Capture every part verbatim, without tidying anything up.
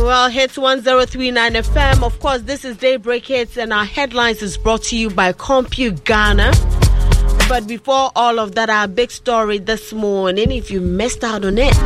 Well, hits one oh three point nine F M. Of course, this is Daybreak Hits, and our headlines is brought to you by Compute Ghana. But before all of that, our big story this morning, if you missed out on it,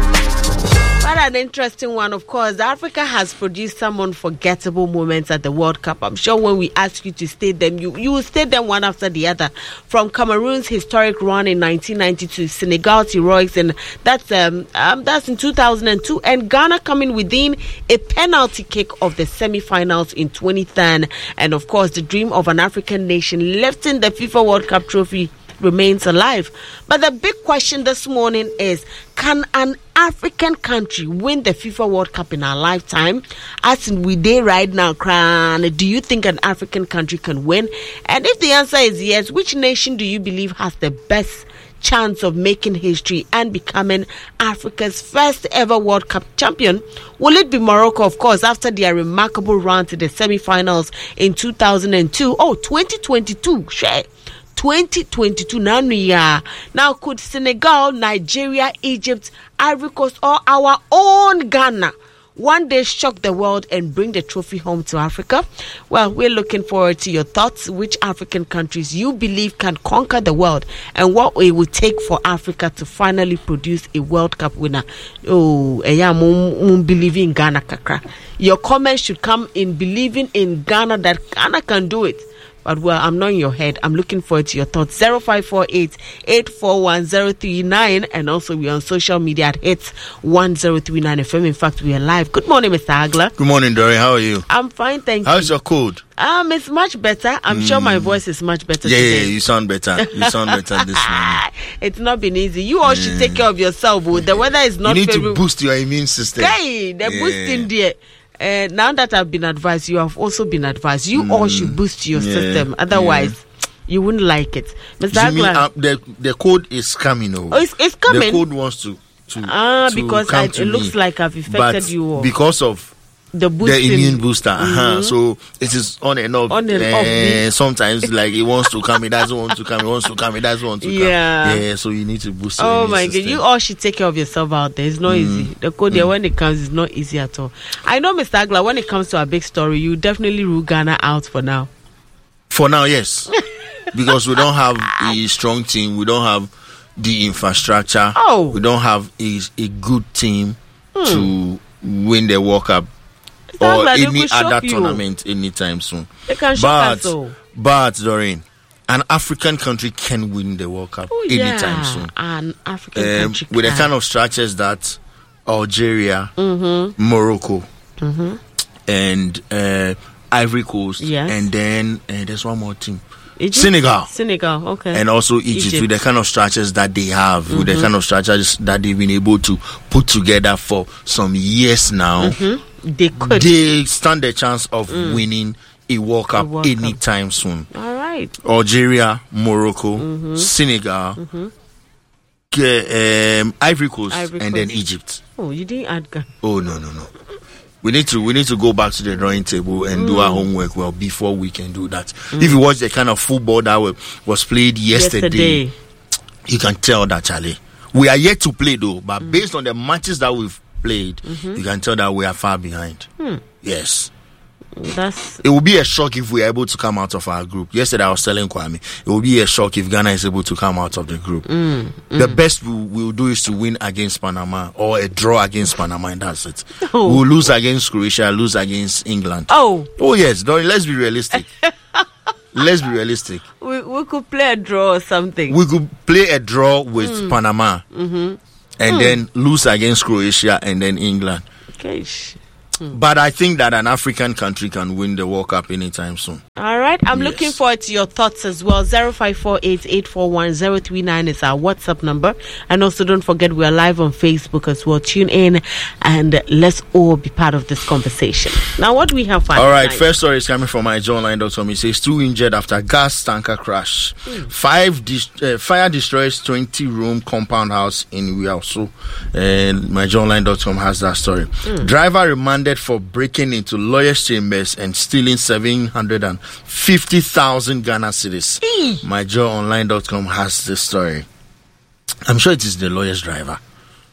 what an interesting one. Of course, Africa has produced some unforgettable moments at the World Cup. I'm sure when we ask you to state them, you, you will state them one after the other. From Cameroon's historic run in nineteen ninety-two, Senegal's heroics, and that's um, um that's in two thousand two, and Ghana coming within a penalty kick of the semi-finals in twenty ten. And of course, the dream of an African nation lifting the FIFA World Cup trophy remains alive. But the big question this morning is, can an African country win the FIFA World Cup in our lifetime? As in we day right now, Kran, do you think an African country can win? And if the answer is yes, which nation do you believe has the best chance of making history and becoming Africa's first ever World Cup champion? Will it be Morocco, of course, after their remarkable run to the semi-finals in two thousand two? Oh, twenty twenty-two, share. twenty twenty-two now. Now, could Senegal, Nigeria, Egypt, Ivory Coast, or our own Ghana one day shock the world and bring the trophy home to Africa? Well, we're looking forward to your thoughts. Which African countries you believe can conquer the world, and what it would take for Africa to finally produce a World Cup winner? Oh, yeah, believing in Ghana, kakra. Your comments should come in believing in Ghana, that Ghana can do it. But well, I'm not in your head. I'm looking forward to your thoughts. zero five four eight, eight four one, zero three nine. And also we're on social media at hits one oh three point nine F M. In fact, we are live. Good morning, Mister Agla. Good morning, Dory. How are you? I'm fine, thank How's you. How's your cold? Um, it's much better. I'm mm. sure my voice is much better yeah, today. Yeah, you sound better. You sound better this morning. It's not been easy. You all yeah. should take care of yourself. The weather is not You need favorable. to boost your immune system. Hey, the yeah. boosting there. Uh, now that I've been advised, you have also been advised. You mm. all should boost your yeah, system. Otherwise, yeah. you wouldn't like it. Mister You mean, uh, the, the code is coming over. Oh, it's, it's coming? The code wants to, to Ah, to because come I, to it me. looks like I've infected but you all. Because of the, the immune booster. Mm-hmm. Uh-huh. So it is on and off. On and uh, off. Sometimes like it wants to come, it doesn't want to come, it wants to come, it doesn't want to yeah. come. Yeah. So you need to boost your Oh immune my system. God. You all should take care of yourself out there. It's not mm. easy. The code mm. there, when it comes, it's not easy at all. I know, Mister Agla, when it comes to our big story, you definitely rule Ghana out for now. For now, yes. Because we don't have a strong team. We don't have the infrastructure. Oh. We don't have a, a good team hmm. to win the World Cup or like any other you. tournament anytime soon. They can but, us all. but, Doreen, an African country can win the World Cup oh, anytime yeah. soon. An African um, country with can. the kind of structures that Algeria, mm-hmm. Morocco, mm-hmm. and uh, Ivory Coast, yes. and then uh, there's one more team. Egypt? Senegal. Senegal, okay. And also Egypt, Egypt, with the kind of structures that they have, mm-hmm. with the kind of structures that they've been able to put together for some years now, mm-hmm. they could. They stand the chance of mm. winning a World Cup World anytime Cup. soon. All right. Algeria, Morocco, mm-hmm. Senegal, mm-hmm. um, Ivory Coast, Ivory and Coast. then Egypt. Oh, you didn't add Ghana. Oh, no, no, no. We need to we need to go back to the drawing table and mm. do our homework well before we can do that. Mm. If you watch the kind of football that was played yesterday, yesterday, you can tell that, Charlie. We are yet to play though, but mm. based on the matches that we've played, mm-hmm. you can tell that we are far behind. Mm. Yes. That's it will be a shock if we are able to come out of our group. Yesterday I was telling Kwame, it will be a shock if Ghana is able to come out of the group. Mm, mm. The best we will do is to win against Panama or a draw against Panama, and that's it. Oh. We'll lose against Croatia, lose against England. Oh, oh yes, Dory, let's be realistic. Let's be realistic. We we could play a draw or something. We could play a draw with mm. Panama, mm-hmm. and mm. then lose against Croatia and then England. Okay. But I think that an African country can win the World Cup anytime soon. All right. I'm yes. looking forward to your thoughts as well. zero five four eight, eight four one, zero three nine is our WhatsApp number. And also don't forget we are live on Facebook as well. Tune in and let's all be part of this conversation. Now, what do we have for All right. tonight? First story is coming from my joy online dot com. It says two injured after gas tanker crash. Mm. Five dis- uh, fire destroys twenty room compound house in Wiauso. And my joy online dot com has that story. Mm. Driver remanded for breaking into lawyers' chambers and stealing seven hundred fifty thousand Ghana cedis. my joy online dot com has this story. I'm sure it is the lawyer's driver.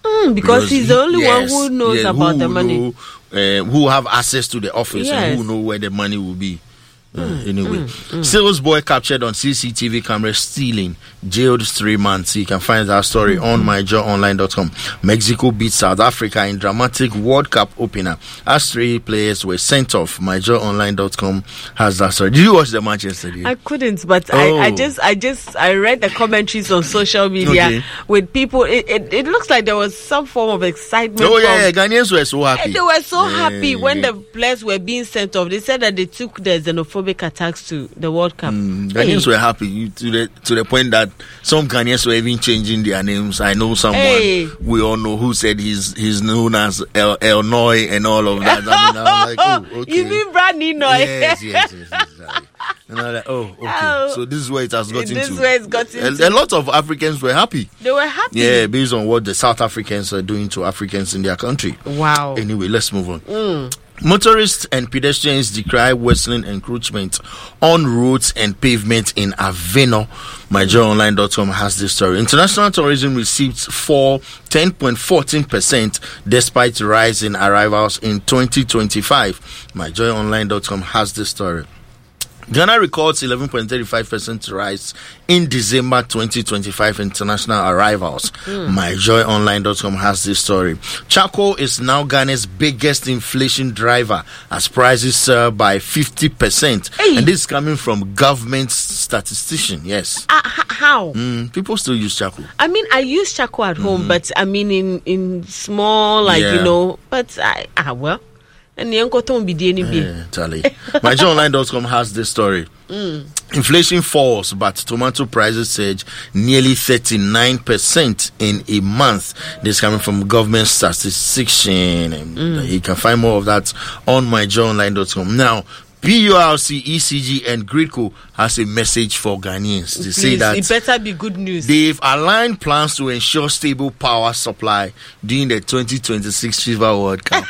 Mm, because, because he's he, the only yes, one who knows yes, about who the money. Know, uh, who have access to the office yes. and who know where the money will be. Uh, mm, anyway, mm, mm. Sales boy captured on C C T V camera stealing, jailed three months. You can find that story mm-hmm. on my joy online dot com. Mexico beat South Africa in dramatic World Cup opener as three players were sent off. my joy online dot com has that story. Did you watch the match yesterday? I couldn't, but oh. I, I just, I just, I read the commentaries on social media okay. with people. It, it, it looks like there was some form of excitement. Oh yeah, from, Ghanaians were so happy. They were so yeah, happy when yeah. the players were being sent off. They said that they took the xenophobic attacks to the World Cup. Mm, Ghanaians hey. were happy to the to the point that some Ghanaians were even changing their names. I know someone hey. we all know who said he's he's known as El El Noy and all of that. I mean, I was like, oh, okay. You mean Brandy Noy? Yes, yes, yes, yes. And I'm like, oh, okay. Oh, so this is where it has gotten this to. This is where it's gotten a, a lot of Africans were happy. They were happy. Yeah, based on what the South Africans are doing to Africans in their country. Wow. Anyway, let's move on. Mm. Motorists and pedestrians decry worsening encroachment on roads and pavement in Aveno. my joy online dot com has this story. International tourism received fall ten point one four percent despite rise in arrivals in twenty twenty-five. my joy online dot com has this story. Ghana records eleven point three five percent rise in December twenty twenty-five international arrivals. Mm. my joy online dot com has this story. Charcoal is now Ghana's biggest inflation driver as prices surge by fifty percent. Hey. And this is coming from government statistician. Yes. Uh, h- how? Mm, people still use charcoal. I mean, I use charcoal at mm-hmm. home, but I mean in, in small, like, yeah. you know, but I, ah, well. And the uncle Tom be yeah, Charlie. my joy online dot com has this story. Mm. Inflation falls, but tomato prices surge nearly thirty-nine percent in a month. This is coming from government statistician. Mm. You can find more of that on my joy online dot com. Now, P U R C, E C G, and Gridco has a message for Ghanaians. They Please, say that it better be good news. They've aligned plans to ensure stable power supply during the twenty twenty-six FIFA World Cup.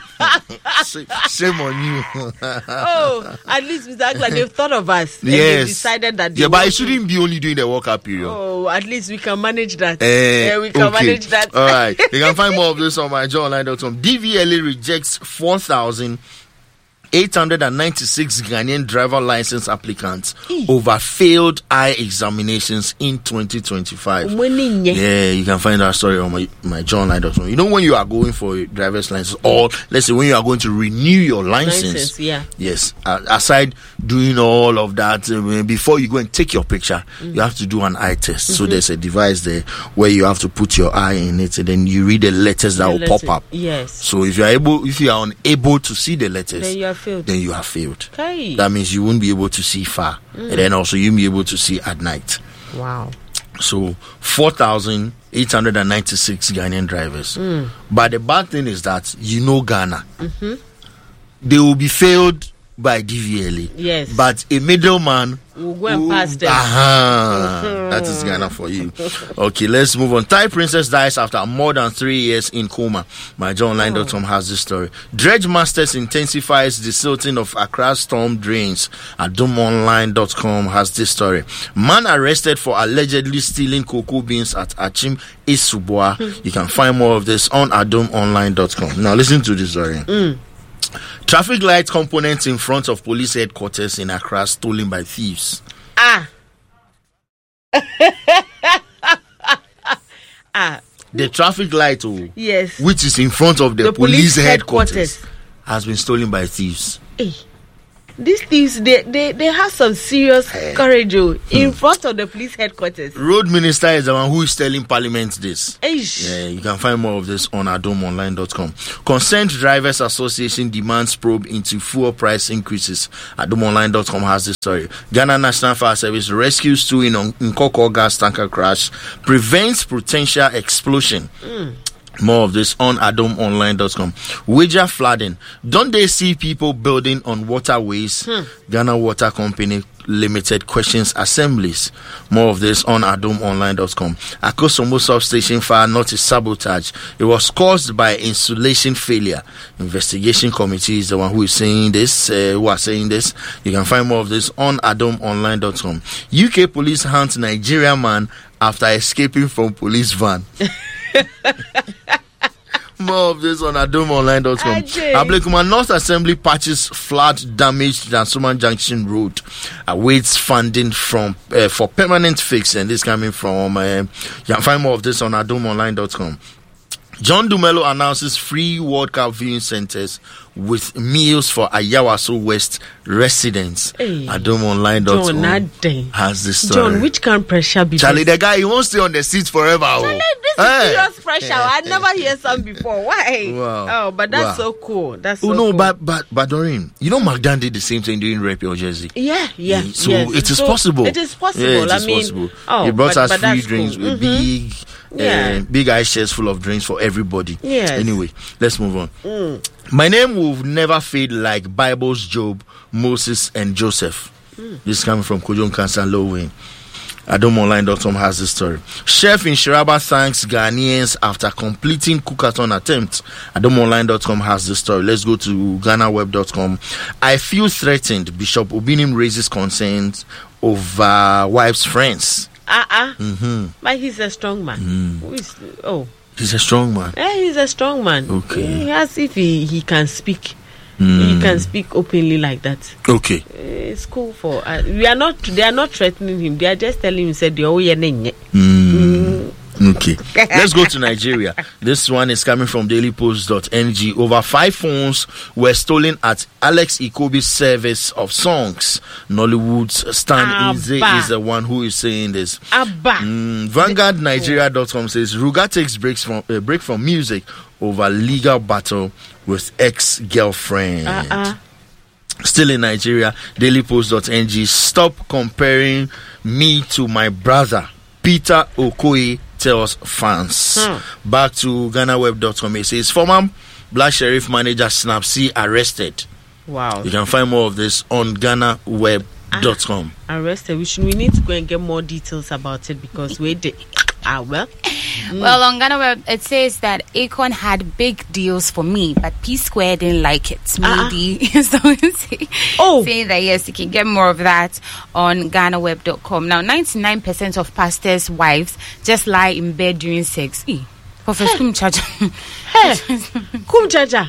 Shame on you. Oh, at least Mister Akla, they've thought of us. And yes. they've decided that. They yeah, but it shouldn't to... be only during the World Cup period. Oh, at least we can manage that. Uh, yeah, we can okay. manage that. All right. You can find more of this on my joy online dot com. D V L A rejects four thousand eight hundred ninety-six Ghanaian driver license applicants e. over failed eye examinations in twenty twenty-five. Yeah, you can find that story on my, my joy online dot com. You know, when you are going for a driver's license, or let's say when you are going to renew your license, license yeah. yes, uh, aside doing all of that, uh, before you go and take your picture, mm-hmm. you have to do an eye test. Mm-hmm. So there's a device there where you have to put your eye in it, and then you read the letters that the will letter. pop up. Yes. So if you are able, if you are unable to see the letters, then you are failed. Then you have failed. Okay. That means you won't be able to see far. Mm. And then also you won't be able to see at night. Wow. So four thousand eight hundred ninety-six Ghanaian drivers. Mm. But the bad thing is that you know Ghana. Mm-hmm. They will be failed by D V L A. Yes. But a middleman will go and pass them. Uh-huh. Mm-hmm. That is Ghana for you. Okay, let's move on. Thai princess dies after more than three years in coma. my joy online dot com oh. has this story. Dredge Masters intensifies the silting of Accra storm drains. adom online dot com has this story. Man arrested for allegedly stealing cocoa beans at Achim Isubwa. You can find more of this on adom online dot com. Now listen to this story. Mm. Traffic light components in front of police headquarters in Accra stolen by thieves. Ah. ah. The traffic light, oh, yes, which is in front of the, the police, police headquarters, headquarters, has been stolen by thieves. Hey. These thieves, they, they, they have some serious hey. courage oh, hmm. in front of the police headquarters. Road Minister is the one who is telling Parliament this. Eish. Yeah, you can find more of this on adom online dot com. Concerned Drivers Association demands probe into fuel price increases. adom online dot com has this story. Ghana National Fire Service rescues two in Nkoko gas tanker crash, prevents potential explosion. Mm. More of this on adom online dot com. Wager flooding. Don't they see people building on waterways? Hmm. Ghana Water Company Limited questions assemblies. More of this on adom online dot com. Akosombo substation fire notice sabotage. It was caused by insulation failure. Investigation committee is the one who is saying this, uh, who are saying this. You can find more of this on adom online dot com. U K police hunt Nigerian man after escaping from police van. more of this on adom online dot com. Ablekuma North Assembly patches flood damaged Dansoman Junction Road. Awaits funding from uh, for permanent fix, and this coming from. Uh, you can find more of this on adom online dot com. John Dumelo announces free World Cup viewing centers with meals for Ayawaso West residents. Hey, adom online dot com has this story. John, which kind of pressure be Charlie, the guy, he won't stay on the seats forever. Charlie, this hey. is serious pressure. I never hear some before. Why? Wow. Oh, but that's wow. so cool. That's so oh, no, cool. but but but Doreen, you know McDan did the same thing during Rep Your Jersey. Yeah, yeah. So yes. it is so possible. It is possible. Yeah, it I is mean, possible. Oh, he brought but, us but free drinks cool. with mm-hmm. big, yeah. uh, big ice chairs full of drinks for everybody. Yes. Anyway, let's move on. Mm. My name will never fade like Bible's Job, Moses, and Joseph. Mm. This is coming from Kojon Cancer Low adom online dot com has this story. Chef in Shiraba thanks Ghanaians after completing cookathon attempt. adom online dot com has this story. Let's go to ghana web dot com. I feel threatened. Bishop Obinim raises concerns over wife's friends. Uh-uh. Mm-hmm. But he's a strong man. Mm. Who is, oh. He's a strong man. Yeah, he's a strong man. Okay. He has if he, he can speak. Mm. He can speak openly like that. Okay. It's cool for uh, we are not they are not threatening him. They are just telling him said oh yeah. Mm. Okay. Let's go to Nigeria. This one is coming from daily post dot n g. Over five phones were stolen at Alex Ikobi's service of songs. Nollywood's Stan Ize is the one who is saying this. Abba. Mm, Vanguard Nigeria dot com says Ruga takes breaks from uh, break from music over legal battle with ex-girlfriend. Uh-uh. Still in Nigeria, daily post dot n g. Stop comparing me to my brother. Peter Okoye tells fans. Hmm. Back to ghana web dot com. It says former Black Sheriff manager Snapsy arrested. Wow. You can find more of this on ghana web dot com. Ah, arrested. We should we need to go and get more details about it because we did. Ah, well. Mm. Well, on Ghana Web, it says that Akon had big deals for me, but P Square didn't like it. Maybe uh-uh. so say, oh. saying that yes, you can get more of that on ghana web dot com. Now, ninety-nine percent of pastors' wives just lie in bed during sex. E. Professor Kumchacha. Hey, Kumchacha.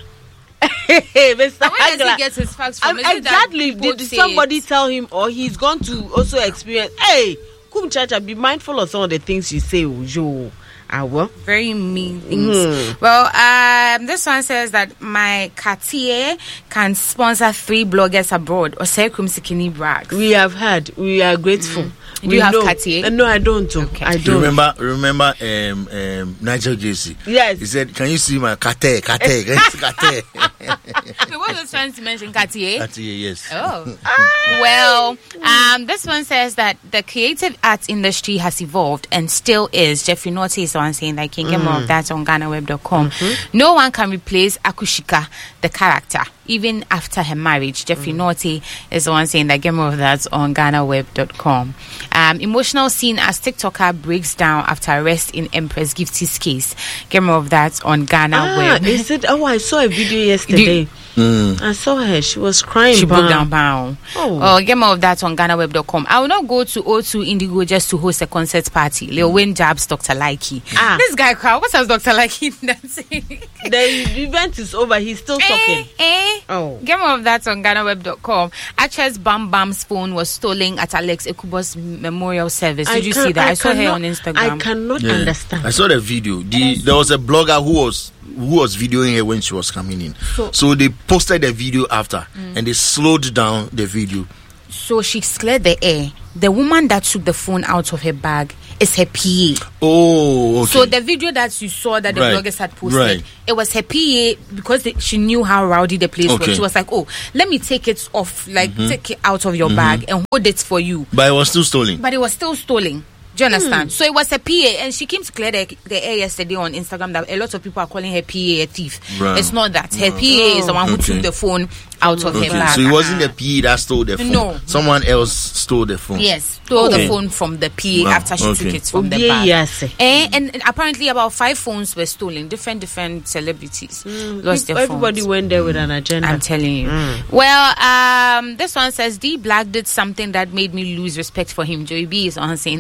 Hey, Mister Where does he get his facts from? Um, exactly. Did somebody tell him, or he's going to also experience? Hey, Kumchacha, be mindful of some of the things you say, Joe. I will. Very mean things. Mm. Well, um, this one says that my Cartier can sponsor three bloggers abroad or sell Kumsikini brags. We have heard. We are grateful. Mm. Do you have know. Cartier? Uh, no, I don't. Okay. I don't. Remember, remember, um, um, Nigel J C. Yes. He said, "Can you see my Cartier? Cartier? Can you see Cartier?" Wait, what was trying to mention Cartier? Cartier, yes. Oh. Well, um, this one says that the creative arts industry has evolved and still is. Jeffrey Naughty is the one saying that you can get mm. more of that on ghana web dot com. Mm-hmm. No one can replace Akushika, the character, even after her marriage. Jeffrey mm. Naughty is the one saying that get more of that on ghana web dot com. Um, emotional scene as TikToker breaks down after arrest in Empress Gifty's case. Get more of that on Ghana ah, Web. Is it? Oh, I saw a video yesterday. Mm. I saw her. She was crying. She bound. broke down bound. Oh. oh, get more of that on ghana web dot com. I will not go to O two Indigo just to host a concert party. Lil Wayne jabs Doctor Likey. Ah. This guy crowd. What has Doctor Likey dancing? The event is over. He's still eh, talking. Eh. Oh. Get more of that on ghana web dot com. Actress Bam Bam's phone was stolen at Alex Ekubo's memorial service. Did I you see that? I, I saw cannot, her on Instagram. I cannot yeah. understand. I saw the video. The, there was a blogger who was who was videoing her when she was coming in. So, so they posted the video after mm. and they slowed down the video. So she cleared the air. The woman that took the phone out of her bag is her P A. Oh, okay. So the video that you saw that the right. bloggers had posted, right. it was her P A because they, she knew how rowdy the place okay. was. She was like, oh, let me take it off, like mm-hmm. take it out of your mm-hmm. bag and hold it for you. But it was still stolen. But it was still stolen. Do you understand? Mm. So it was a P A, and she came to clear the, the air yesterday on Instagram that a lot of people are calling her P A a thief. Right. It's not that. Her right. P A is the one who okay. took the phone out of okay. her bag. So it wasn't the P A that stole the phone? No. Someone else stole the phone? Yes. Stole okay. the phone from the P A wow. after she okay. took it from oh, the yeah, bag. Yes. And, and, and apparently about five phones were stolen. Different, different celebrities mm. lost their Everybody phones. went there with an agenda. I'm telling you. Mm. Well, um, this one says, D Black did something that made me lose respect for him. Joey B is on saying that. Oh,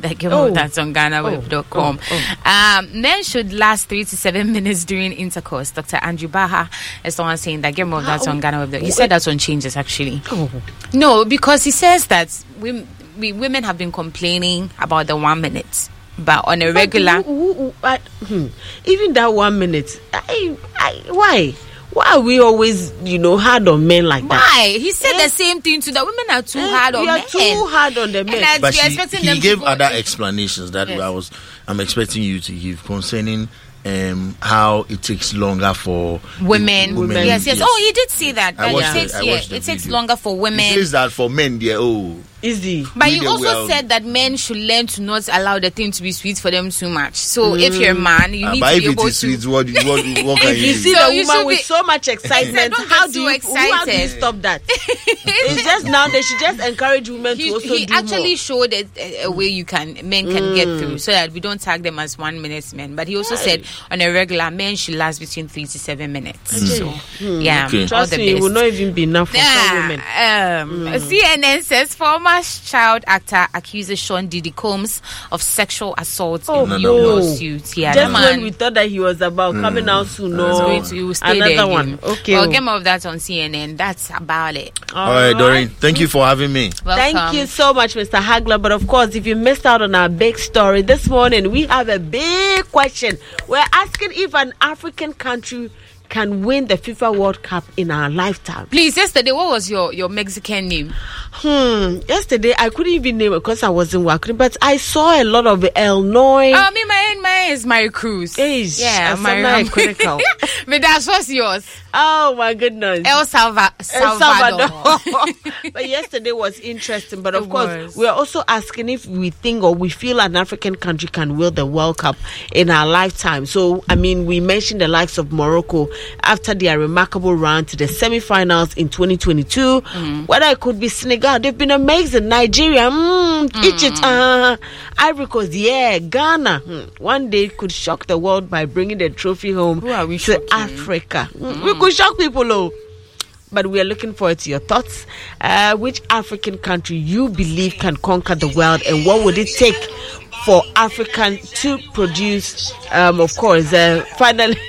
more of that on Ghana Web dot com. Oh, oh. Um, men should last three to seven minutes during intercourse. Doctor Andrew Baha is the one saying that. Get more of that on Ghana Web dot com. He said that on Changes, actually. Oh. No, because he says that we, we women have been complaining about the one minute. But on a regular... But, ooh, ooh, uh, hmm. Even that one minute, I, I, why? Why are we always, you know, hard on men like that? Why? He said Eh? the same thing to the women are too Eh, hard on we are men. too hard on the men. And that But we're she, expecting he them gave to go- other explanations that Yes. I was, I'm expecting you to give concerning um, how it takes longer for Women. women. Yes, yes. Oh, he did say that. I that watched it the- takes, I yeah, watched the it takes video. longer for women. He says that for men, yeah, oh. Easy. But We you the also well- said that men should learn to not allow the thing to be sweet for them too much. So if you're a man, you Uh, need but to if be it able is to. sweet, what, what, what can If you you do? see So the you woman should with be- so much excitement, Don't get how do too you how do you excited. stop that? It's just now they should just encourage women He, to also he do actually more. showed a, a, a way you can men can get through, so that we don't tag them as one minute men. But he also said on a regular, men should last between three to seven minutes. So yeah, Okay. all Trust the me, it best. will not even be enough for some women. Um, C N N says former child actor accuses Sean Diddy Combs of sexual assault Oh, in no, new no, no. lawsuit. Yeah, Just the when man we thought that he was about coming out soon, no, is going to he will stay there another again. one. Okay, Well, oh. get more of that on C N N. That's about it. All right, Doreen, thank you for having me. Welcome. Thank you so much, Mister Hagler. But of course, if you missed out on our big story this morning, we have a big question. We're asking if an African country can win the FIFA World Cup in our lifetime. Please, yesterday, what was your, your Mexican name? Hmm. Yesterday, I couldn't even name it because I wasn't working, but I saw a lot of El Noy. I mean, my my is Mary Cruz. Eish, Yeah, I Mary sound like critical. But that's what's yours. Oh my goodness. El Salva- El Salvador. Salvador. But yesterday was interesting. But of It course, was. we're also asking if we think or we feel an African country can win the World Cup in our lifetime. So, I mean, we mentioned the likes of Morocco after their remarkable run to the semi-finals in twenty twenty-two. Mm. Whether it could be Senegal, they've been amazing. Nigeria, mm, Egypt, uh, Ivory Coast, yeah, Ghana. Mm, one day could shock the world by bringing the trophy home Who are we to shocking? Africa. Mm, We could shock people, oh. But we are looking forward to your thoughts. Uh, which African country you believe can conquer the world, and what would it take for Africa to produce, um, of course, uh, finally,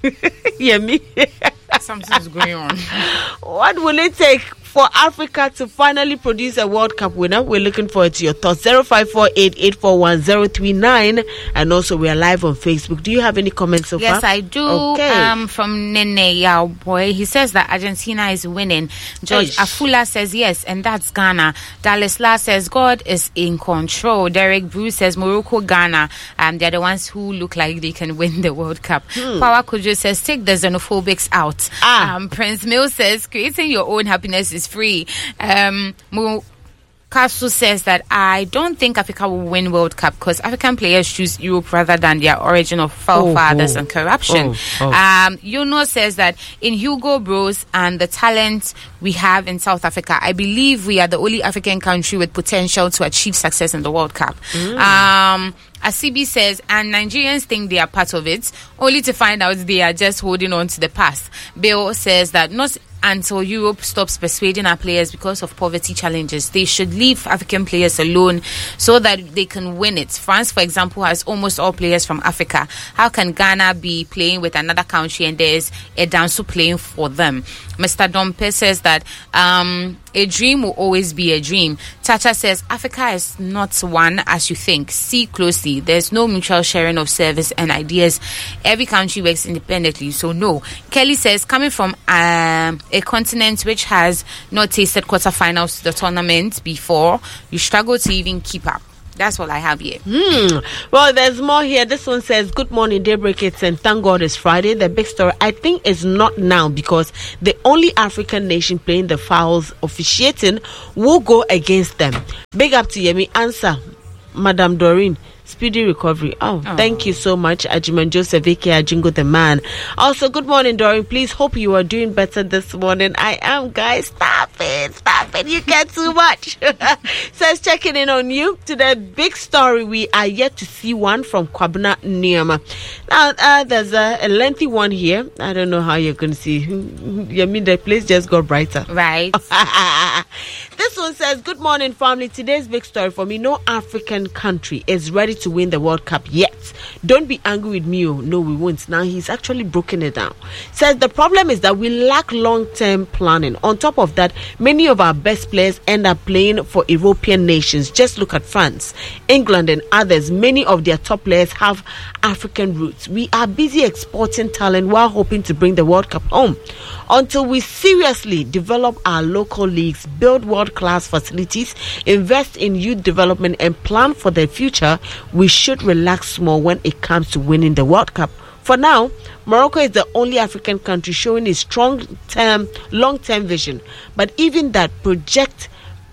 yeah, me. Something's going on. What will it take for Africa to finally produce a World Cup winner? We're looking forward to your thoughts. zero five four eight, eight four one, zero three nine. And also, we are live on Facebook. Do you have any comments so Yes, far? I do. Okay. Um, from Nene Yao Boy, he says that Argentina is winning. George Eish. Afula says yes, and that's Ghana. Dallas La says God is in control. Derek Bruce says Morocco, Ghana. Um, they're the ones who look like they can win the World Cup. Hmm. Power Kujo says take the xenophobics out. Ah. Um, Prince Mill says creating your own happiness is free. Um, Mo- Kasu says that I don't think Africa will win World Cup because African players choose Europe rather than their origin of forefathers Oh, oh. and corruption. Oh, oh. Um, Yuno says that in Hugo Bros and the talent we have in South Africa, I believe we are the only African country with potential to achieve success in the World Cup. Mm. Um, Asibi says, and Nigerians think they are part of it, only to find out they are just holding on to the past. Bill says that not until Europe stops persuading our players because of poverty challenges, they should leave African players alone so that they can win it. France, for example, has almost all players from Africa. How can Ghana be playing with another country and there's a Dansu playing for them? Mister Dompe says that um, a dream will always be a dream. Chacha says Africa is not one as you think. See closely. There's no mutual sharing of service and ideas. Every country works independently, so no. Kelly says coming from um, a continent which has not tasted quarterfinals to the tournament before, you struggle to even keep up. That's all I have here. Hmm. Well, there's more here. This one says, good morning, Daybreak. It's and thank God it's Friday. The big story, I think, is not now because the only African nation playing the fouls officiating will go against them. Big up to Yemi. Answer, Madam Doreen. Speedy recovery. Oh, Oh. thank you so much, Ajiman Joseph, aka Jingo the Man. Also, good morning, Doreen. Please hope you are doing better this morning. I am, guys. Stop it. Stop it. You get too much. Says checking in on you to the big story. We are yet to see one from Kwabena Niyama. Now, uh, there's a, a lengthy one here. I don't know how you're going to see. You mean the place just got brighter. Right. This one says, good morning, family. Today's big story for me. No African country is ready to win the World Cup yet. Don't be angry with me. Oh, no, we won't. Now, he's actually broken it down. Says the problem is that we lack long-term planning. On top of that, many of our best players end up playing for European nations. Just look at France, England, and others. Many of their top players have African roots. We are busy exporting talent while hoping to bring the World Cup home. Until we seriously develop our local leagues, build world-class facilities, invest in youth development, and plan for the future, we should relax small when it comes to winning the World Cup. For now, Morocco is the only African country showing a strong-term, long-term vision. But even that project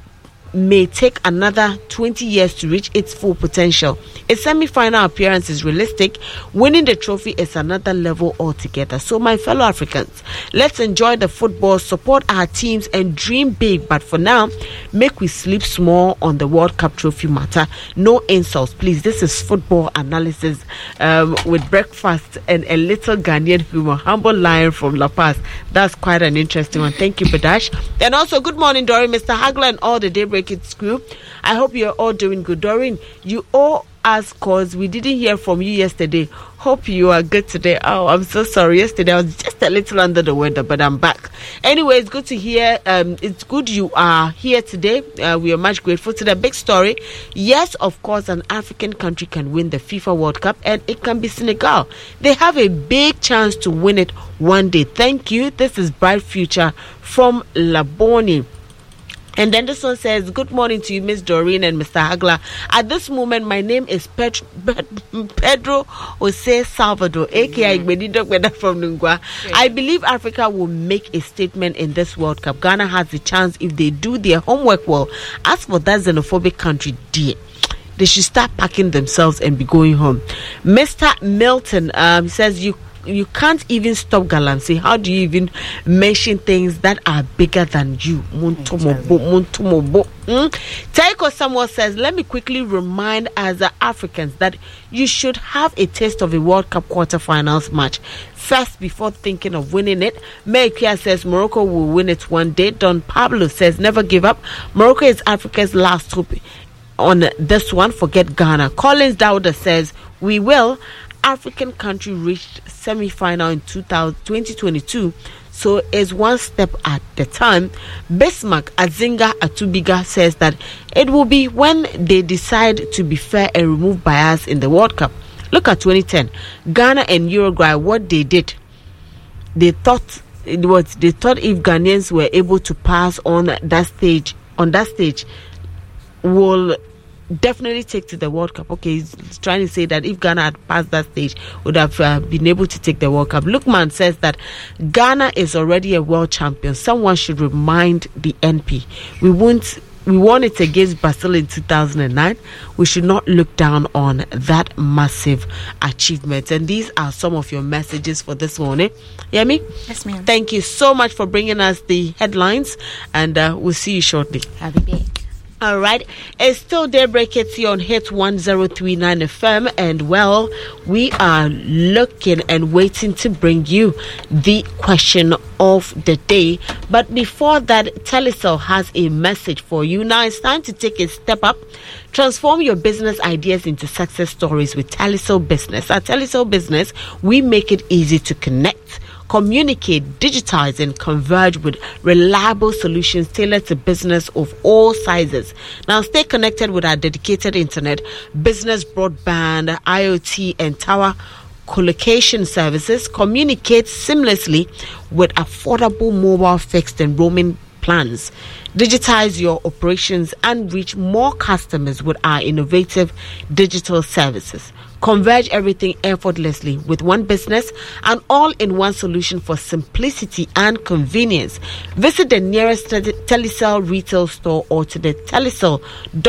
may take another twenty years to reach its full potential. A semi-final appearance is realistic. Winning the trophy is another level altogether. So my fellow Africans, let's enjoy the football, support our teams, and dream big. But for now, make we sleep small on the World Cup trophy matter. No insults, please. This is football analysis um, with breakfast and a little Ghanaian humor. Humble Lion from La Paz. That's quite an interesting one. Thank you, Badash. And also, good morning, Doreen, Mister Hagler, and all the Daybreak Kids crew. I hope you're all doing good. Doreen, you owe us cause we didn't hear from you yesterday. Hope you are good today. Oh, I'm so sorry. Yesterday I was just a little under the weather, but I'm back. Anyway, it's good to hear. Um, it's good you are here today. Uh, we are much grateful. To the big story. Yes, of course, an African country can win the FIFA World Cup, and it can be Senegal. They have a big chance to win it one day. Thank you. This is Bright Future from Laboni. And then this one says, good morning to you, Miss Doreen and Mister Hagler. At this moment, my name is Pet- Pedro Jose Salvador, a k a. Mm-hmm. from Nungwa. Okay. I believe Africa will make a statement in this World Cup. Ghana has the chance if they do their homework well. As for that xenophobic country, dear, they should start packing themselves and be going home. Mister Milton um, says, you You can't even stop Galamsey. How do you even mention things that are bigger than you? Muntomobo, Muntomobo. Mm? Taiko Samuel says, let me quickly remind us as Africans that you should have a taste of a World Cup quarterfinals match first before thinking of winning it. Mekia says Morocco will win it one day. Don Pablo says, never give up. Morocco is Africa's last hope on this one. Forget Ghana. Collins Dowda says, we will. African country reached semi-final in twenty twenty-two, so is one step at the time. Bismarck Azinga Atubiga says that it will be when they decide to be fair and remove bias in the World Cup. Look at twenty ten, Ghana and Uruguay. What they did, they thought it was they thought if Ghanaians were able to pass on that stage, on that stage, will definitely take to the World Cup. Okay, he's trying to say that if Ghana had passed that stage, would have uh, been able to take the World Cup. Lukman says that Ghana is already a world champion. Someone should remind the N P. We won't. We won it against Brazil in two thousand nine. We should not look down on that massive achievement. And these are some of your messages for this morning. Yemi? Yes, ma'am. Thank you so much for bringing us the headlines, and uh, we'll see you shortly. I'll be back. All right, it's still Daybreak. It's here on Hit one oh three point nine F M, and well, we are looking and waiting to bring you the question of the day. But before that, Telecel has a message for you. Now it's time to take a step up. Transform your business ideas into success stories with Telecel Business. At Telecel Business, we make it easy to connect, communicate, digitize, and converge with reliable solutions tailored to business of all sizes. Now, stay connected with our dedicated internet, business broadband, IoT, and tower colocation services. Communicate seamlessly with affordable mobile fixed and roaming plans. Digitize your operations and reach more customers with our innovative digital services. Converge everything effortlessly with one business, an all-in-one solution for simplicity and convenience. Visit the nearest Telecel retail store or to the Telecel dot